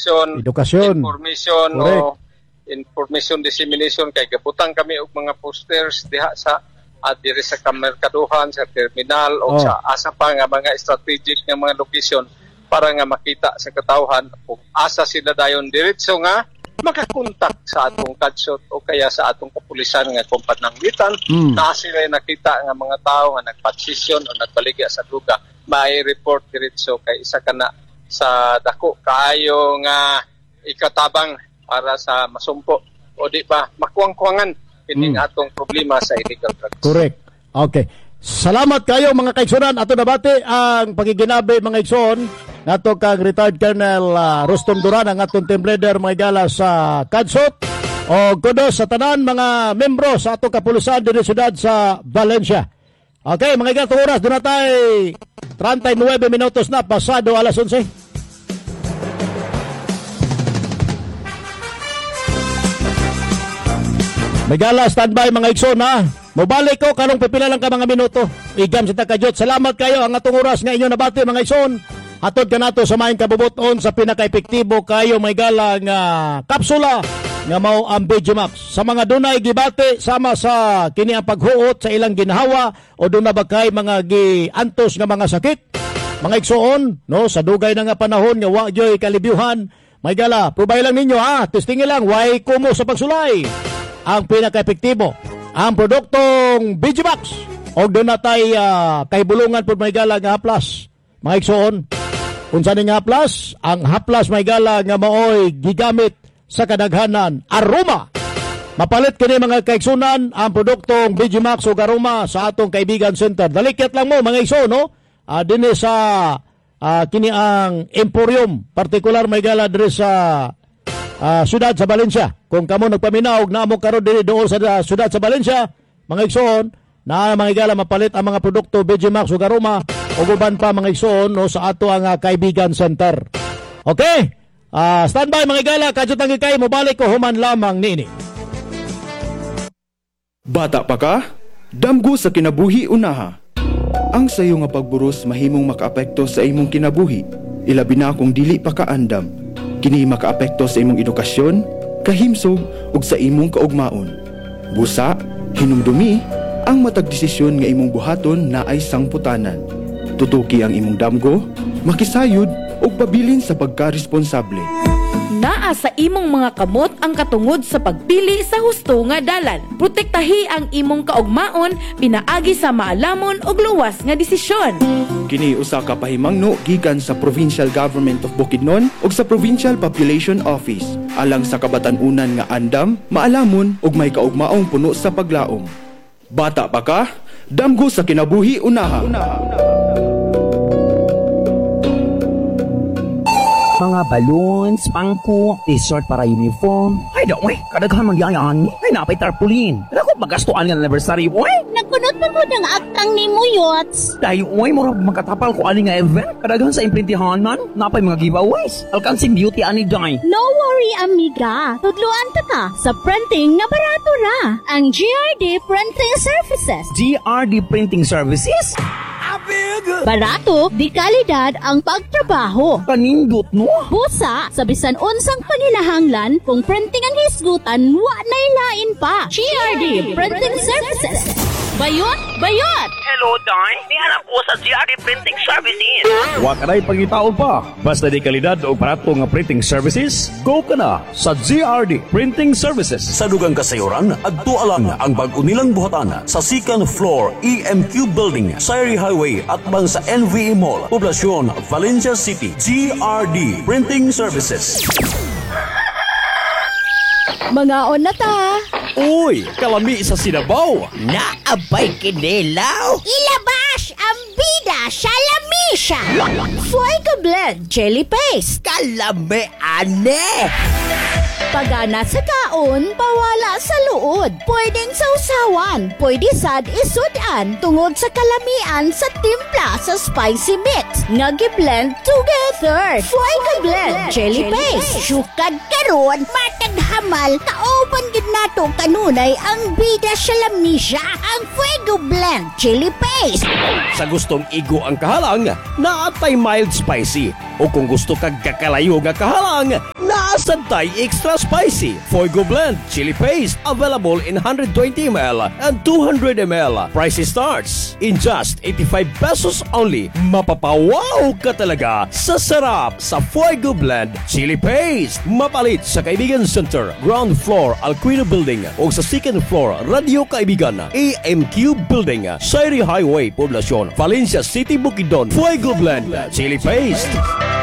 edukasyon, information dissemination kay gabutang kami og mga posters diha sa diri sa kamerkaduhan, sa terminal o sa asa pa nga mga strategic nga mga location para nga makita sa katawhan kung asa sila dayon diretso nga makakontak sa atong kadsot o kaya sa atong kapulisan nga kung pananglitan na sila nakita nga mga tao nga nagpatsisyon o nagbaligya sa duga, may report diretso kay isa kana sa dako kaayo nga ikatabang para sa masumpo o di ba makuwang-kuwangan kining atong problema sa illegal drugs. Correct. Okay. Salamat kayo mga kaigsunan. Ato nabati ang pagiginabi mga igsoon nato kang retired Colonel Rustom Duran ang atong team leader mga igala sa Kadsot o kudos sa tanan mga membro sa atong kapulisan diri siyudad sa Valencia. Okay, mga igala oras doon na tayo 39 minutos na pasado alas 11. Megala, standby mga igsoon ha. Mobalik ko kanong pipila lang ka mga minuto. Igam sa takajot. Salamat kayo ang atong oras nga inyo nabati mga igsoon. Hatod ka nato sa maing kabubuton sa pinaka-epektibo kayo megala nga kapsula nga mao ang Vigimax. Sa mga dunay gibati sama sa kini ang paghuot sa ilang ginhawa o duna ba kay mga giantos nga mga sakit. Mga igsoon, no, sa dugay na nga panahon nga wa gyoy kalibyuhan, megala, provide lang ninyo ha. Testingin lang way kumo sa pagsulay. Ang pinaka-epektibo ang produktong Vigimax o doon na tayo kahibulungan po may gala nga haplas mga igsoon. Kung saan nga haplas, ang haplas may gala nga maoy gigamit sa kadaghanan aroma. Mapalit kini mga kaigsunan ang produktong Vigimax o aroma sa atong kaibigan center. Dalikit lang mo mga igsoon, no? Dini sa kini ang Emporium, partikular may gala diri sa siyudad sa Valencia. Kung kamo nagpaminaw na mo karon diri doon sa siyudad sa Valencia, mga igsoon, na mga igala mapalit ang mga produkto Vigimax ug aroma ug uban pa mga igsoon no, sa ato ang kaibigan center. Okay? Standby mga igala, kadto tangi kay mobalik ko human lamang niini. Bata pa ka? Damgo sa kinabuhi unaha. Ang sayo nga pagburos mahimong makaapekto sa imong kinabuhi. Ilabi na kung dili pa ka andam. Kini makaapekto sa imong edukasyon, kahimsog ug sa imong kaugmaon. Busa, hinumdumi ang matag desisyon nga imong buhaton na ay sangputanan. Tutuki ang imong damgo, makisayod ug pabilin sa pagkaresponsable. Naa sa imong mga kamot ang katungod sa pagpili sa husto nga dalan. Protektahi ang imong kaugmaon pinaagi sa maalamon ug luwas nga desisyon. Kini usa ka pahimangno gikan sa Provincial Government of Bukidnon ug sa Provincial Population Office alang sa kabatan-unan nga andam, maalamon ug may kaugmaong puno sa paglaom. Bata pa ka? Damgo sa kinabuhi unaha. Mga balloons, pangko, t-shirt para uniform. Ay, daw, kadaghan magyayaan. Ay, napay tarpaulin. Ako, magastuan ng anniversary, boy. Nagkunot pa ko ng aktang ni mo, Yots. Dahil, mura magkatapal ko ani nga event. Kadaghan sa imprintihan man, napay mga giveaways. Alkansing beauty ani, day. No worry, amiga. Tudluan ta ka sa printing na barato ra. Ang GRD Printing Services. GRD Printing Services? Barato, di kalidad ang pagtrabaho. Kanindot, no? Busa, sa bisan unsang panginahanglan, kung printing ang hisgutan, wa na ilain pa. GRD Printing Services. Bayot! Bayot! Hello, Day. Nihanap ko sa GRD Printing Services. Wa ka na'y pangitaon pa. Basta di kalidad o parato nga printing services, go ka na sa GRD Printing Services. Sa dugang kasayuran, adto alang ang bag-o nilang buhatan sa second floor EMQ Building, Sayri Highway at bang sa NVE Mall, Poblacion, Valencia City. GRD Printing Services. Mga on na ta. Uy, kalami sa Sinabaw. Naabay kinilaw. Ilabas ang bida sa lamisa. Fuego Blend Jelly Paste. Kalami, ane. Pagana sa kaon, pawala sa luod. Pwedeng sausawan, pwede sad isudan tungod sa kalamian sa timpla sa spicy mix. Nga gi-blend together. Fuego Blend Jelly Paste. Sukad karon, matag hamal, kaoban gid nato kanunay ang bida sa lamisa, ang Fuego Blend Jelly Paste. Sa gustong igo ang kahalang, naatay mild spicy. O kung gusto kag kakalayo nga kahalang, Naasantay extra spicy. Fuego Blend Chili Paste available in 120 ml and 200 ml. Price starts in just 85 pesos only. Mapapawaw ka talaga sa sarap sa Fuego Blend Chili Paste. Mapalit sa Kaibigan Center, ground floor, Alquino Building o sa second floor, Radio Kaibigan, AMQ Building, Sayri Highway, Poblacion, Valencia City, Bukidnon. Fuego Blend Chili Paste.